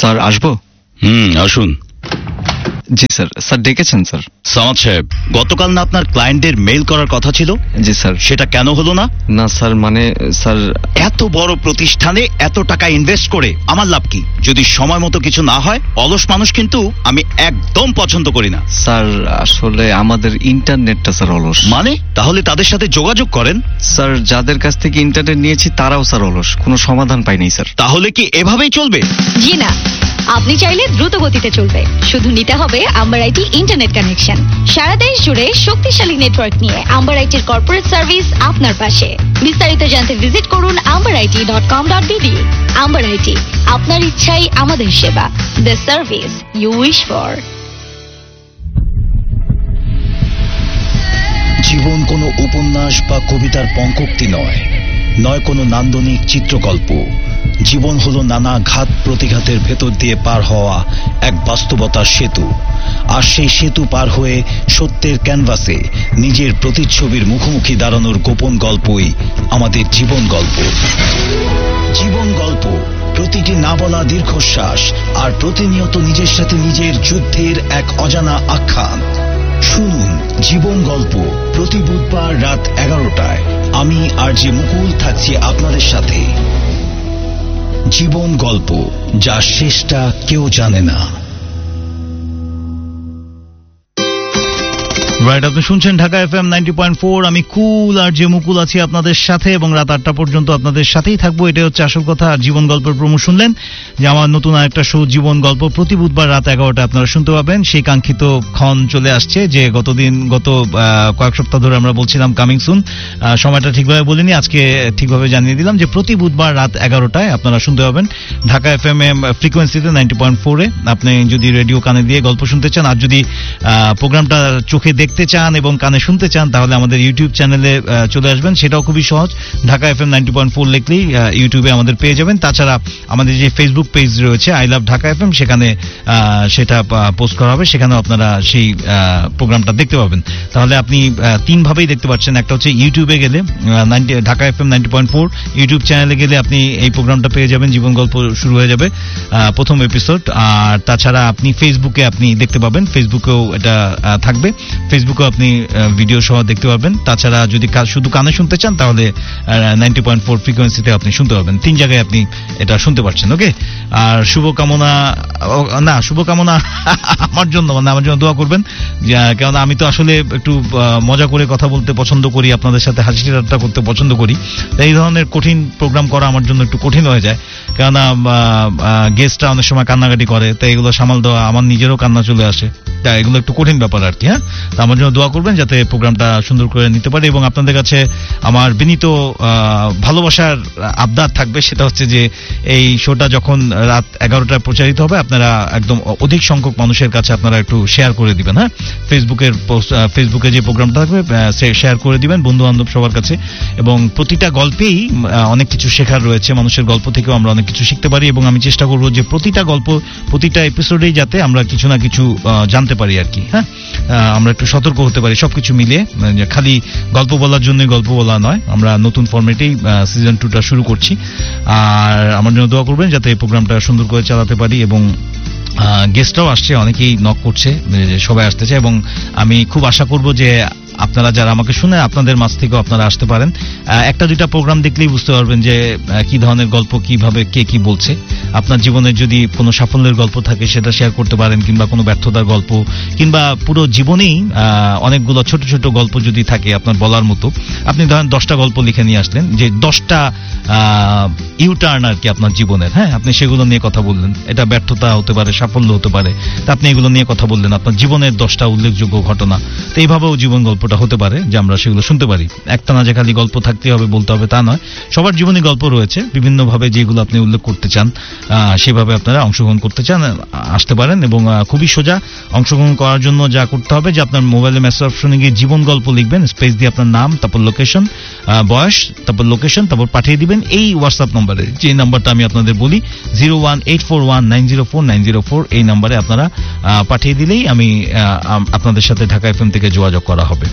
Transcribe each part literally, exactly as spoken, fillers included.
Sir আসবো? হুম আসুন। জি sir. Sir ডেকেছেন স্যার? সামাদ সাহেব, গতকাল না আপনার ক্লায়েন্টের মেইল করার কথা ছিল? জি স্যার। সেটা কেন হলো না? না স্যার, মানে স্যার এত বড় প্রতিষ্ঠানে এত টাকা ইনভেস্ট করে আমার লাভ কি যদি সময় মতো কিছু না হয়? অলস মানুষ কিন্তু আমি একদম পছন্দ করি না। স্যার আসলে আমাদের ইন্টারনেটটা স্যার অলস। মানে? তাহলে তাদের সাথে যোগাযোগ করেন। স্যার যাদের কাছ থেকে ইন্টারনেট নিয়েছি তারাও স্যার অলস, কোনো সমাধান পাইনি স্যার। তাহলে কি এভাবেই চলবে? জি না, আপনি চাইলে দ্রুত গতিতে চলবে, শুধু নিতে হবে আম্বার আইটি ইন্টারনেট কানেকশন। সারা দেশ জুড়ে শক্তিশালী নেটওয়ার্ক নিয়ে আম্বার আইটির কর্পোরেট সার্ভিস আপনার পাশে। বিস্তারিত জানতে ভিজিট করুন amber IT dot com dot BD. Amber IT, আপনার ইচ্ছাই আমাদের সেবা, the service you wish for. জীবন কোনো উপন্যাস বা কবিতার পঙ্কোক্তি নয়, নয় কোনো নান্দনিক চিত্রকল্প। জীবন হলো নানা ঘাত প্রতিঘাতের ভেতর দিয়ে পার হওয়া এক বাস্তবতার সেতু, আর সেই সেতু পার হয়ে সত্যের ক্যানভাসে নিজের প্রতিচ্ছবির মুখোমুখি দাঁড়ানোর গোপন গল্পই আমাদের জীবন গল্প। জীবন গল্প, প্রতিটি না বলা দীর্ঘশ্বাস আর প্রতিনিয়ত নিজের সাথে নিজের যুদ্ধের এক অজানা আখ্যান। শুনুন জীবন গল্প প্রতি বুধবার রাত এগারোটায়। আমি আর যে মুকুল থাকছি আপনাদের সাথে। জীবন গল্প, যা শেষটা কেউ জানে না। রাইট, আপনি শুনছেন Dhaka F M ninety point four. আমি কুল আর যে মুকুল আছি আপনাদের সাথে এবং রাত আটটা পর্যন্ত আপনাদের সাথেই থাকবো। এটা হচ্ছে আসল কথা। আর জীবন গল্পের প্রোমো শুনলেন যে আমার নতুন আরেকটা শো জীবন গল্প প্রতি বুধবার রাত এগারোটা আপনারা শুনতে পাবেন। সেই কাঙ্ক্ষিত ক্ষণ চলে আসছে যে গতদিন গত কয়েক সপ্তাহ ধরে আমরা বলছিলাম কামিং সুন, সময়টা ঠিকভাবে বলিনি, আজকে ঠিকভাবে জানিয়ে দিলাম যে প্রতি বুধবার রাত এগারোটায় আপনারা শুনতে পাবেন ঢাকা এফ এম এম ফ্রিকোয়েন্সিতে নাইনটি পয়েন্ট ফোরে। আপনি যদি রেডিও কানে দিয়ে গল্প শুনতে চান আর যদি প্রোগ্রামটা চোখে দেখতে চান এবং কানে শুনতে চান তাহলে আমাদের ইউটিউব চ্যানেলে চলে আসবেন। সেটাও খুবই সহজ, Dhaka F M ninety point four লিখলেই ইউটিউবে আমাদের পেয়ে যাবেন। তাছাড়া আমাদের যে ফেসবুক পেজ রয়েছে I love Dhaka F M, সেখানে সেটা পোস্ট করা হবে, সেখানেও আপনারা সেই প্রোগ্রামটা দেখতে পাবেন। তাহলে আপনি তিন ভাবেই দেখতে পাচ্ছেন। একটা হচ্ছে ইউটিউবে গেলে Dhaka F M ninety point four YouTube চ্যানেলে গেলে আপনি এই প্রোগ্রামটা পেয়ে যাবেন, জীবন গল্প শুরু হয়ে যাবে প্রথম এপিসোড। আর তাছাড়া আপনি ফেসবুকে আপনি দেখতে পাবেন, ফেসবুকেও এটা থাকবে, ফেসবুকে আপনি ভিডিও সহ দেখতে পারবেন। তাছাড়া যদি শুধু কানে শুনতে চান তাহলে নাইনটি পয়েন্ট ফোর ফ্রিকোয়েন্সিতে আপনি শুনতে পারবেন। তিন জায়গায় আপনি এটা শুনতে পারছেন। ওকে, আর শুভকামনা না শুভকামনা আমার জন্য, মানে আমার জন্য দোয়া করবেন, কেননা আমি তো আসলে একটু মজা করে কথা বলতে পছন্দ করি, আপনাদের সাথে হাসি ঠাট্টা করতে পছন্দ করি। এই ধরনের কঠিন প্রোগ্রাম করা আমার জন্য একটু কঠিন হয়ে যায়, কেননা গেস্টরা অনেক সময় কান্নাকাটি করে, তাই এগুলো সামাল দেওয়া, আমার নিজেরও কান্না চলে আসে, তাই এগুলো একটু কঠিন ব্যাপার আর কি। হ্যাঁ, আমার জন্য দোয়া করবেন যাতে প্রোগ্রামটা সুন্দর করে নিতে পারে। এবং আপনাদের কাছে আমার বিনীত ভালোবাসার আবদার থাকবে, সেটা হচ্ছে যে এই শোটা যখন রাত এগারোটায় প্রচারিত হবে আপনারা একদম অধিক সংখ্যক মানুষের কাছে আপনারা একটু শেয়ার করে দিবেন। হ্যাঁ, ফেসবুকের ফেসবুকে যে প্রোগ্রামটা থাকবে শেয়ার করে দিবেন বন্ধু বান্ধব সবার কাছে। এবং প্রতিটা গল্পেই অনেক কিছু শেখার রয়েছে, মানুষের গল্প থেকেও আমরা অনেক কিছু শিখতে পারি। এবং আমি চেষ্টা করবো যে প্রতিটা গল্প প্রতিটা এপিসোডেই যাতে আমরা কিছু না কিছু জানতে পারি আর কি। হ্যাঁ, আমরা একটু সতর্ক হতে পারি সবকিছু মিলিয়ে, খালি গল্প বলার জন্য গল্প বলা নয়। আমরা নতুন ফরম্যাটেই সিজন টুটা শুরু করছি। আর আমার জন্য দোয়া করবেন যাতে এই প্রোগ্রামটা সুন্দর করে চালাতে পারি। এবং গেস্টরাও আসছে, অনেকেই নক করছে, সবাই আসতে চায়। এবং আমি খুব আশা করব যে আপনারা যারা আমাকে শুনে আপনাদের মাঝ থেকেও আপনারা আসতে পারেন। একটা দুইটা প্রোগ্রাম দেখলেই বুঝতে পারবেন যে কি ধরনের গল্প, কিভাবে কে কি বলছে। আপনার জীবনের যদি কোনো সাফল্যের গল্প থাকে সেটা শেয়ার করতে পারেন, কিংবা কোনো ব্যর্থতার গল্প, কিংবা পুরো জীবনেই অনেকগুলো ছোট ছোট গল্প যদি থাকে আপনার বলার মতো। আপনি ধরেন দশটা গল্প লিখে নিয়ে আসলেন, যে দশটা ইউটার্ন আর কি আপনার জীবনের। হ্যাঁ, আপনি সেগুলো নিয়ে কথা বললেন, এটা ব্যর্থতা হতে পারে, সাফল্য হতে পারে, তা আপনি এগুলো নিয়ে কথা বললেন, আপনার জীবনের দশটা উল্লেখযোগ্য ঘটনা। তো এইভাবেও জীবন গল্পটা হতে পারে যে আমরা সেগুলো শুনতে পারি। একটা না যে খালি গল্প থাকতে হবে বলতে হবে তা নয়, সবার জীবনে গল্প রয়েছে বিভিন্নভাবে, যেগুলো আপনি উল্লেখ করতে চান সেভাবে আপনারা অংশগ্রহণ করতে চান আসতে পারেন। এবং খুবই সোজা, অংশগ্রহণ করার জন্য যা করতে হবে যে আপনার মোবাইলে মেসেজ অপশনে গিয়ে জীবন গল্প লিখবেন, স্পেস দিয়ে আপনার নাম, তারপর লোকেশন, বয়স, তারপর লোকেশন, তারপর পাঠিয়ে দিবেন এই হোয়াটসঅ্যাপ নম্বরে, যে নাম্বারটা আমি আপনাদের বলি zero one eight four one nine zero four nine zero four এই নাম্বারে আপনারা পাঠিয়ে দিলেই আমি আপনাদের সাথে ঢাকা এফএম থেকে যোগাযোগ করা হবে।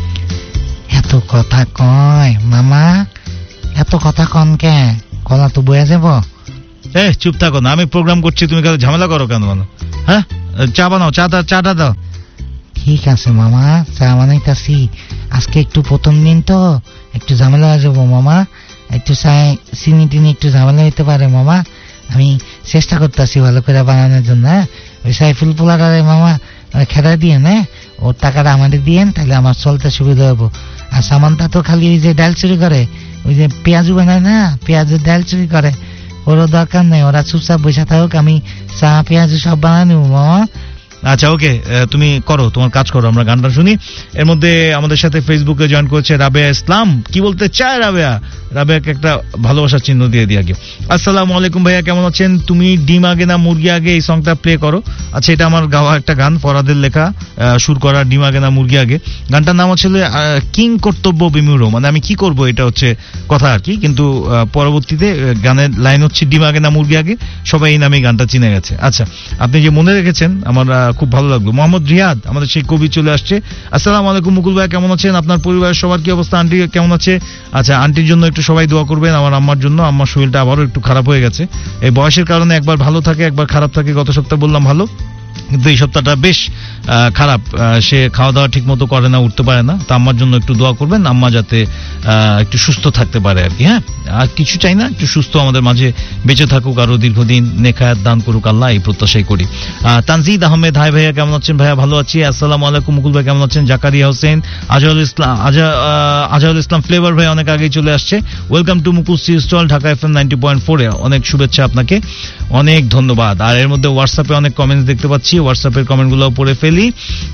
এত কথা কয় মামা, এত কথা কন কে? গলা তো বয়ে যাব। এ চুপ থাকো না, আমি প্রোগ্রাম করছি, তুমি কেন ঝামেলা করো কেন বলো? হ্যাঁ, চা বানাও, চা চাটা দাও। ঠিক আছে মামা, চা বানাইতাছি। আজকে একটু প্রথম দিন তো একটু ঝামেলা হয়ে যাবো মামা, একটু চায় চিনি টিনি একটু ঝামেলা হইতে পারে মামা, আমি চেষ্টা করতেছি ভালো করে বানানোর জন্য। হ্যাঁ, ওই সাইফুল পোলারে মামা খেদা দিয়ে না, ওর টাকাটা আমাদের দিয়েন, তাহলে আমার চলতে সুবিধা হবো। আর সামানটা তো খালি ওই যে ডাল চুরি করে, ওই যে পেঁয়াজু বানায় না, পেঁয়াজের ডাল চুরি করে, ওরও দরকার নেই, ওরা চুপচাপ বসে থাকুক, আমি চা পেঁয়াজু সব বানাই নেবো মামা। আচ্ছা ওকে, তুমি করো, তোমার কাজ করো, আমরা গানটা শুনি। এর মধ্যে আমাদের সাথে ফেসবুকে জয়েন করেছে রাবেয়া ইসলাম। কি বলতে চায় রাবেয়া? রাবেয়াকে একটা ভালোবাসার চিহ্ন দিয়ে দিয়ে আগে। আসসালামু আলাইকুম ভাইয়া, কেমন আছেন? তুমি ডিম আগে না মুরগি আগে, এই সংটা প্লে করো। আচ্ছা, এটা আমার গাওয়া একটা গান, ফরাদের লেখা, সুর করা, ডিম আগে না মুরগি আগে। গানটার নাম হচ্ছে কিং কর্তব্য বিমূঢ়, মানে আমি কি করব এটা হচ্ছে কথা আর কি, কিন্তু পরবর্তীতে গানের লাইন হচ্ছে ডিম আগে না মুরগি আগে, সবাই এই নামে গানটা চিনে গেছে। আচ্ছা, আপনি যে মনে রেখেছেন আমার খুব ভালো লাগলো। মোহাম্মদ রিয়াদ, আমাদের সেই কবি চলে আসছে। আসসালামু আলাইকুম মুকুল ভাই, কেমন আছেন? আপনার পরিবারের সবার কি অবস্থা? আন্টি কেমন আছে? আচ্ছা, আন্টির জন্য একটু সবাই দোয়া করবেন, আমার আম্মার জন্য। আম্মার শরীরটা আবারও একটু খারাপ হয়ে গেছে, এই বয়সের কারণে একবার ভালো থাকে একবার খারাপ থাকে। গত সপ্তাহে বললাম ভালো, কিন্তু এই সপ্তাহটা বেশ খারাপ, সে খাওয়া দাওয়া ঠিক মতো করে না, উঠতে পারে না। তো আম্মার জন্য একটু দোয়া করবেন, আম্মা যাতে একটু সুস্থ থাকতে পারে আর কি। হ্যাঁ, আর কিছু চাই না, একটু সুস্থ আমাদের মাঝে বেঁচে থাকুক, আরো দীর্ঘদিন নেখায়াত দান করুক আল্লাহ, এই প্রত্যাশাই করি। তানজিদ আহমেদ, হাই ভাইয়া কেমন আছেন? ভাইয়া ভালো আছি। আসসালামু আলাইকুম মুকুল ভাই, কেমন আছেন? জাকারিয়া হোসেন, আজহারুল ইসলাম, আজহারুল ইসলাম ফ্লেভার ভাই অনেক আগেই চলে আসছে। Welcome to Mukul C stall, Dhaka F M ninety point four এ। অনেক শুভেচ্ছা আপনাকে, অনেক ধন্যবাদ। আর এর মধ্যে হোয়াটসঅ্যাপে অনেক কমেন্টস দেখতে পাচ্ছি, হোয়াটসঅ্যাপের কমেন্ট গুলো পড়ে ফেলি।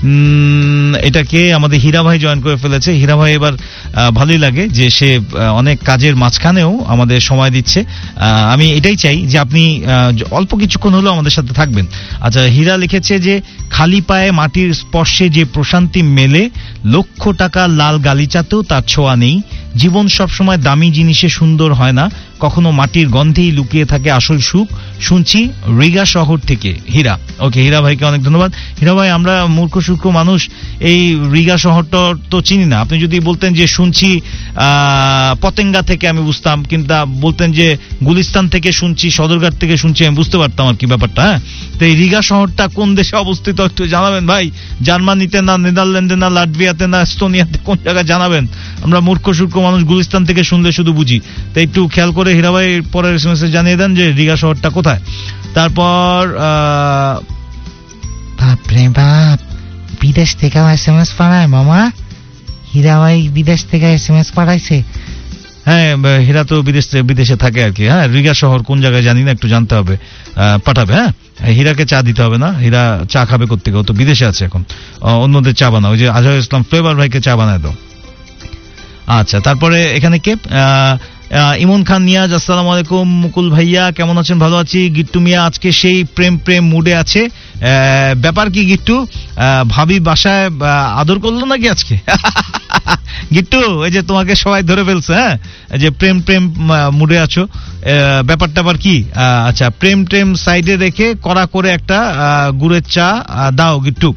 এটাকে আমাদের হীরা ভাই জয়েন করে ফেলেছে। হীরা ভাই এবার ভালোই লাগে যে সে অনেক কাজের মাঝখানেও আমাদের সময় দিচ্ছে। আমি এটাই চাই যে আপনি অল্প কিছুক্ষণ হলেও আমাদের সাথে থাকবেন। আচ্ছা, হীরা লিখেছে যে খালি পায়ে মাটির স্পর্শে যে প্রশান্তি মেলে, লক্ষ টাকা লাল গালিচাতেও তার ছোঁয়া নেই। জীবন সবসময় দামি জিনিসে সুন্দর হয় না, কখনো মাটির গন্ধেই লুকিয়ে থাকে আসল সুখ। শুনছি রিগা শহর থেকে হীরা। ওকে, হীরা ভাইকে অনেক ধন্যবাদ। হীরা ভাই, আমরা মূর্খ সূক্ষ্ম মানুষ, এই রিগা শহরটা তো চিনি না। আপনি যদি বলতেন যে শুনছি পতেঙ্গা থেকে, আমি বুঝতাম, কিন্তু বলতেন যে গুলিস্তান থেকে শুনছি, সদরঘাট থেকে শুনছি, আমি বুঝতে পারতাম আর কি ব্যাপারটা। হ্যাঁ, তো এই রিগা শহরটা কোন দেশে অবস্থিত একটু জানাবেন ভাই। জার্মানিতে না, নেদারল্যান্ডে না, লাটভিয়াতে না, এস্তোনিয়াতে, কোন জায়গায় জানাবেন। আমরা মূর্খ সূক্ষ্ম মানুষ, গুলিস্তান থেকে শুনলে শুধু বুঝি। তো একটু খেয়াল করে হীরা ভাই পরের এসএমএস এ জানিয়ে দেন যে রিগা শহরটা কোথায়। তারপর বাপরে বাপ, বিদেশ থেকে এসএমএস পাঠায় মামা? হীরা ভাই বিদেশ থেকে এসএমএস পাঠাইছে? হ্যাঁ, হীরা তো বিদেশ বিদেশে থাকে আর কি। হ্যাঁ, রিগা শহর কোন জায়গায় জানি না, একটু জানতে হবে, পাঠাবে। হ্যাঁ, হীরাকে চা দিতে হবে না, হীরা চা খাবে কোত্থেকে, ও তো বিদেশে আছে এখন, অন্যদের চা বানাও। ওই যে আজহারুল ইসলাম ফ্লেভার ভাইকে চা বানায় দাও। আচ্ছা, তারপরে এখানে কে? ইমন খান নিয়াজ, আসসালামু আলাইকুম মুকুল ভাইয়া, কেমন আছেন? ভালো আছি। গিট্টু মিয়া আজকে সেই প্রেম প্রেম মুডে আছে। ব্যাপার কি গিট্টু, ভাবি বাসায় আদর করলো নাকি আজকে? গিট্টু, ওই যে তোমাকে সবাই ধরে ফেলছে, হ্যাঁ, যে প্রেম প্রেম মুডে আছো, ব্যাপারটা আবার কি? আচ্ছা, প্রেম প্রেম সাইডে রেখে কড়া করে একটা গুড়ের চা দাও গিট্টু।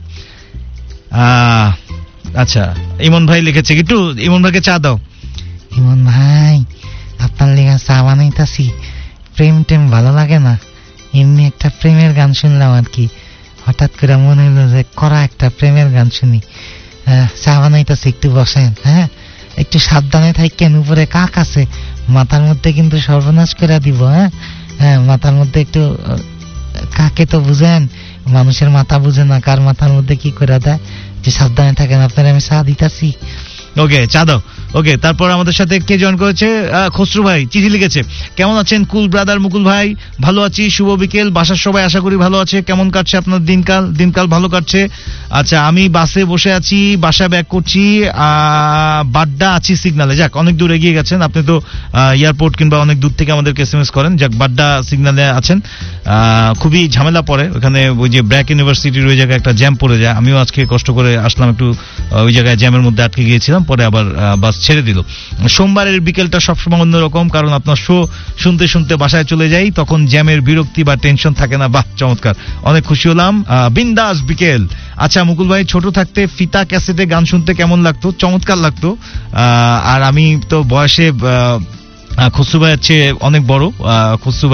আচ্ছা, ইমন ভাই লিখেছে, গিট্টু ইমন ভাইকে চা দাও। ইমন ভাই, আপনার লেখা চা বানাইতাছি। প্রেম টেম ভালো লাগে না, এমনি একটা প্রেমের গান শুনলাম আর কি, হঠাৎ করে মনে হলো যে করা একটা প্রেমের গান শুনি। চা বানাইতাছি, একটু বসেন। হ্যাঁ, একটু সাবধানে থাকেন, উপরে কাক আছে, মাথার মধ্যে কিন্তু সর্বনাশ করে দিব। হ্যাঁ হ্যাঁ মাথার মধ্যে একটু, কাকে তো বুঝেন, মানুষের মাথা বুঝে না কার মাথার মধ্যে কি করে দেয়। যে সাবধানে থাকেন, আপনার আমি চা দিতাছি। ওকে, চা দাও। ওকে, তারপর আমাদের সাথে কে জয়েন করেছে? খসরু ভাই চিঠি লিখেছে, কেমন আছেন কুল ব্রাদার মুকুল ভাই? ভালো আছি, শুভ বিকেল। বাসার সবাই আশা করি ভালো আছে। কেমন কাটছে আপনার দিনকাল? দিনকাল ভালো কাটছে। আচ্ছা, আমি বাসে বসে আছি, বাসা ব্যাক করছি, বাড্ডা আছি সিগনালে। যাক, অনেক দূর এগিয়ে গেছেন আপনি তো, এয়ারপোর্ট কিংবা অনেক দূর থেকে আমাদেরকে এসএমএস করেন। যাক, বাড্ডা সিগনালে আছেন, খুবই ঝামেলা পড়ে ওখানে, ওই যে ব্র্যাক ইউনিভার্সিটির ওই জায়গায় একটা জ্যাম পড়ে যায়। আমিও আজকে কষ্ট করে আসলাম, একটু ওই জায়গায় জ্যামের মধ্যে আটকে গিয়েছিলাম, পরে আবার বাস ছেড়ে দিল। সোমবারের বিকেলটা সবসময় অন্যরকম, কারণ আপনার শো শুনতে শুনতে বাসায় চলে যাই, তখন জ্যামের বিরক্তি বা টেনশন থাকে না। বাহ, চমৎকার, অনেক খুশি হলাম। বিন্দাস বিকেল। আচ্ছা মুকুল ভাই, ছোট থাকতে ফিতা ক্যাসেটে গান শুনতে কেমন লাগতো? চমৎকার লাগতো। আর আমি তো বয়সে খসরু ভাইয়ের চেয়ে অনেক বড়, খসরু ভাইয়ের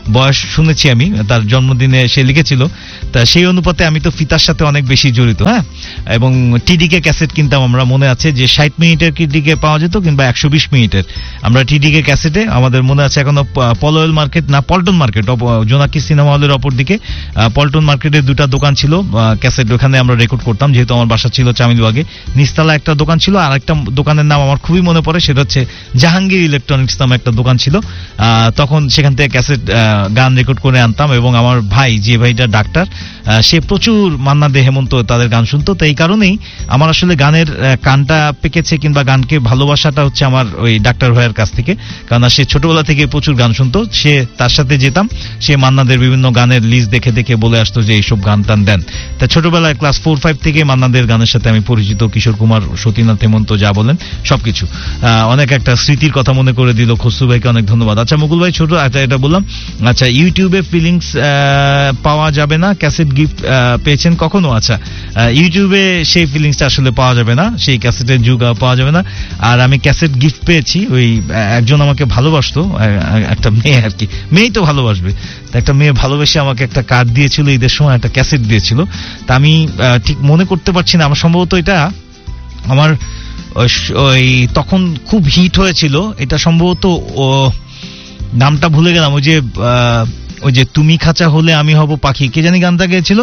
বয়স শুনেছি আমি, তার জন্মদিনে সে লিখেছিল, তা সেই অনুপাতে আমি তো ফিতার সাথে অনেক বেশি জড়িত। হ্যাঁ, এবং টিডিকে ক্যাসেট কিনতাম আমরা, মনে আছে যে ষাট মিনিটের টিডিকে পাওয়া যেত কিংবা একশো বিশ মিনিটের। আমরা টিডিকে ক্যাসেটে আমাদের মনে আছে এখনো পলওয়েল মার্কেট না পল্টন মার্কেট, জোনাকি সিনেমা হলের অপর দিকে পল্টন মার্কেটের দুটা দোকান ছিল ক্যাসেট, ওখানে আমরা রেকর্ড করতাম, যেহেতু আমার বাসা ছিল চামিলবাগে। নিচতলা একটা দোকান ছিল, আর একটা দোকানের নাম আমার খুবই মনে পড়ে, সেটা হচ্ছে জাহাঙ্গীর ইলেকট্রনিক্স নামে একটা দোকান ছিল। তখন সেখান থেকে ক্যাসেট গান রেকর্ড করে আনতাম, এবং আমার ভাই, যে ভাইটা ডাক্তার, সে প্রচুর মান্না দে, হেমন্ত তাদের গান শুনতো। তো এই কারণেই আমার আসলে গানের কানটা পেকেছে কিংবা গানকে ভালোবাসাটা হচ্ছে আমার ওই ডাক্তার ভাইয়ের কাছ থেকে, কারণ সে ছোটবেলা থেকে প্রচুর গান শুনতো। সে তার সাথে যেতাম, সে মান্নাদের বিভিন্ন গানের লিস্ট দেখে দেখে বলে আসতো যে এইসব গান টান দেন। তা ছোটবেলায় ক্লাস ফোর ফাইভ থেকে মান্নাদের গানের সাথে আমি পরিচিত। কিশোর কুমার, সতীনাথ, হেমন্ত, যা বলেন সবকিছু। অনেক একটা স্মৃতির কথা মনে করে দিল। খসরু ভাইকে অনেক ধন্যবাদ। আচ্ছা মুকুল ভাই, ছোট আচ্ছা এটা বললাম, আচ্ছা ইউটিউবে ফিলিংস পাওয়া যাবে না, ক্যাসেট গিফট পেয়েছেন কখনো? আচ্ছা ইউটিউবে সেই ফিলিংসটা আসলে পাওয়া যাবে না, সেই ক্যাসেটের যুগ পাওয়া যাবে না। আর আমি ক্যাসেট গিফট পেয়েছি, ওই একজন আমাকে ভালোবাসতো, একটা মেয়ে আর কি, মেয়েই তো ভালোবাসবে, একটা মেয়ে ভালোবেসে আমাকে একটা কার্ড দিয়েছিল, ঈদের সময় একটা ক্যাসেট দিয়েছিল। তা আমি ঠিক মনে করতে পারছি না, আমার সম্ভবত এটা আমার ওই তখন খুব হিট হয়েছিল, এটা সম্ভবত ও নামটা ভুলে গেলাম, ওই যে ওই যে তুমি খাঁচা হলে আমি হব পাখি, কে জানি গানটা গেয়েছিল,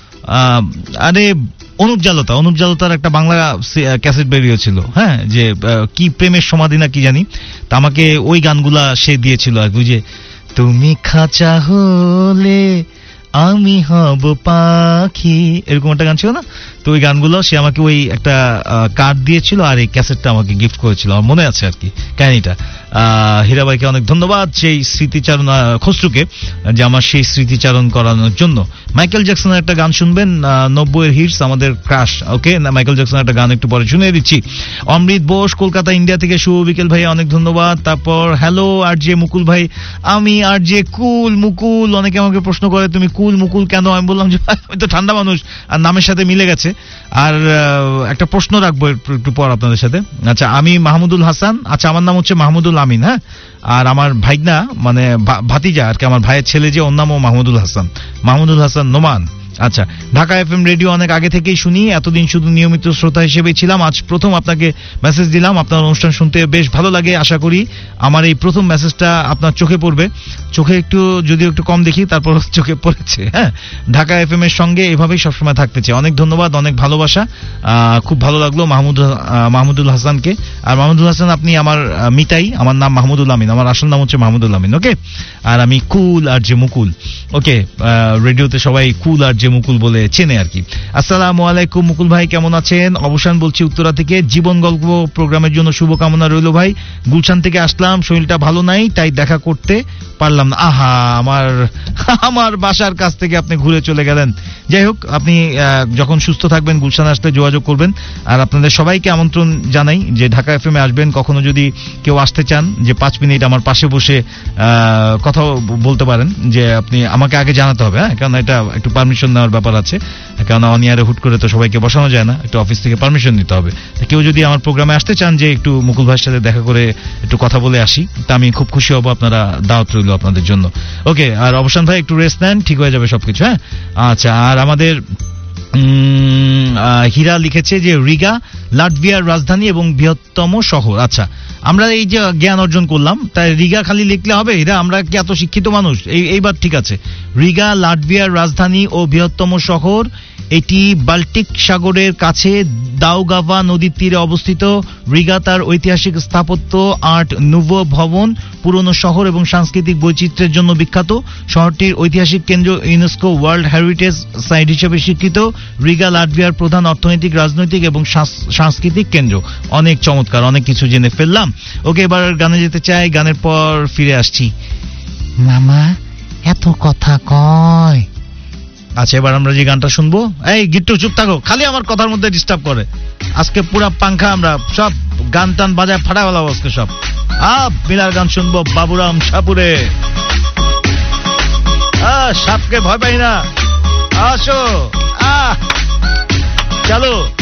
আরে অনুপ জালোতা, অনুপ জালোতার একটা বাংলা ক্যাসেট বেরিয়েছিল, হ্যাঁ, যে কি প্রেমের সমাধি না কি জানি, তা আমাকে ওই গানগুলা সে দিয়েছিল আর কি, যে তুমি খাঁচা হলে আমি হব পাখি, এরকম একটা গান ছিল না? তো ওই গানগুলো সে আমাকে ওই একটা কার্ড দিয়েছিল, আর এই ক্যাসেটটা আমাকে গিফট করেছিল, আমার মনে আছে আর কি কাহিনীটা। হীরাবাইকে অনেক ধন্যবাদ সেই স্মৃতিচারণ, খসরুকে, যে আমার সেই স্মৃতিচারণ করানোর জন্য। মাইকেল জ্যাকসনের একটা গান শুনবেন, নব্বইয়ের হিটস, আমাদের ক্রাশ। ওকে, মাইকেল জ্যাকসনের একটা গান একটু পরে শুনে দিচ্ছি। অমৃত বোস কলকাতা ইন্ডিয়া থেকে, শুভ বিকেল ভাই, অনেক ধন্যবাদ। তারপর হ্যালো আর জে মুকুল ভাই, আমি আর যে কুল মুকুল, অনেকে আমাকে প্রশ্ন করে তুমি কুল মুকুল কেন? আমি বললাম যে আমি তো ঠান্ডা মানুষ, আর নামের সাথে মিলে গেছে। আর একটা প্রশ্ন রাখবো একটু পর আপনাদের সাথে। আচ্ছা, আমি মাহমুদুল হাসান, আচ্ছা আমার নাম হচ্ছে মাহমুদুল আমিন, হ্যাঁ, আর আমার ভাইগনা মানে ভাতিজা আর কি, আমার ভাইয়ের ছেলে যে, ওর নামও মাহমুদুল হাসান, মাহমুদুল হাসান নোমান। আচ্ছা, ঢাকা এফএম রেডিও অনেক আগে থেকেই শুনি, এতদিন শুধু নিয়মিত শ্রোতা হিসেবেই ছিলাম, আজ প্রথম আপনাকে মেসেজ দিলাম। আপনার অনুষ্ঠান শুনতে বেশ ভালো লাগে, আশা করি আমার এই প্রথম মেসেজটা আপনার চোখে পড়বে। চোখে একটু যদিও একটু কম দেখি, তারপর চোখে পড়েছে। হ্যাঁ, ঢাকা এফএম এর সঙ্গে এভাবেই সবসময় থাকতে চাই। অনেক ধন্যবাদ, অনেক ভালোবাসা, খুব ভালো লাগলো মাহমুদ মাহমুদুল হাসানকে। আর মাহমুদুল হাসান আপনি আমার মিতাই, আমার নাম মাহমুদুল আমিন, আমার আসল নাম হচ্ছে মাহমুদুল আমিন। ওকে, আর আমি কুল আর যে মুকুল। ওকে, রেডিওতে সবাই কুল আর যে মুকুল বলে চেনে আর কি। আসসালামু আলাইকুম মুকুল ভাই, কেমন আছেন? অবসান বলছি উত্তরা থেকে, জীবন গল্প প্রোগ্রামের জন্য শুভকামনা রইল ভাই। গুলশান থেকে আসলাম, শরীরটা ভালো নাই, তাই দেখা করতে পারলাম না। আহা, আমার আমার বাসার কাছ থেকে আপনি ঘুরে চলে গেলেন। যাই হোক, আপনি যখন সুস্থ থাকবেন গুলশান আসলে যোগাযোগ করবেন। আর আপনাদের সবাইকে আমন্ত্রণ জানাই যে ঢাকা এফএম এ আসবেন, কখনো যদি কেউ আসতে চান, যে পাঁচ মিনিট আমার পাশে বসে কথা বলতে পারেন, যে আপনি আমাকে আগে জানাতে হবে, হ্যাঁ, কারণ এটা একটু পারমিশন নেওয়ার ব্যাপার আছে, কারণ অনিয়ারে হুট করে তো সবাইকে বসানো যায় না, একটু অফিস থেকে পারমিশন নিতে হবে। কেউ যদি আমার প্রোগ্রামে আসতে চান যে একটু মুকুল ভাইয়ের সাথে দেখা করে একটু কথা বলে আসি, তা আমি খুব খুশি হব, আপনারা দাওয়াত রইল আপনাদের জন্য। ওকে, আর অবসান ভাই একটু রেস্ট নেন, ঠিক হয়ে যাবে সবকিছু, হ্যাঁ। আচ্ছা, আর আমাদের হীরা লিখেছে যে রিগা লাটভিয়ার রাজধানী এবং বৃহত্তম শহর। আচ্ছা, আমরা এই যে জ্ঞান অর্জন করলাম, তাই রিগা খালি লিখলে হবে? এরা আমরা কি এত শিক্ষিত মানুষ? এই এইবার ঠিক আছে, রিগা লাটভিয়ার রাজধানী ও বৃহত্তম শহর, এটি বাল্টিক সাগরের কাছে দাউগাভা নদীর তীরে অবস্থিত। রিগা তার ঐতিহাসিক স্থাপত্য, আর্ট নুভো ভবন, পুরনো শহর এবং সাংস্কৃতিক বৈচিত্র্যের জন্য বিখ্যাত। শহরটির ঐতিহাসিক কেন্দ্র ইউনেস্কো ওয়ার্ল্ড হেরিটেজ সাইট হিসেবে স্বীকৃত। রিগা লাটভিয়ার প্রধান অর্থনৈতিক, রাজনৈতিক এবং সাংস্কৃতিক কেন্দ্র। অনেক চমৎকার, অনেক কিছু জেনে ফেললাম। ওকে, এবার গানে যেতে চাই, গানের পর ফিরে আসছি। মামা এত কথা কয়। আচ্ছা, এবার আমরা যে গানটা শুনবো, এই গিট্টু চুপ থাকো, খালি আমার কথার মধ্যে ডিস্টার্ব করে। আজকে পুরা পাংখা, আমরা সব গান টান বাজায় ফাটা গেল আজকে সব। আপ মিলার গান শুনবো বাবুরাম সাপুরে। সাপকে ভয় পাই না, আসো, আহ চলো।